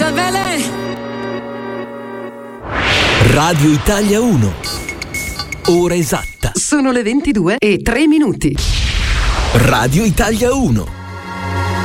Isabelle. Radio Italia 1. Ora esatta. Sono le 22:03. Radio Italia 1.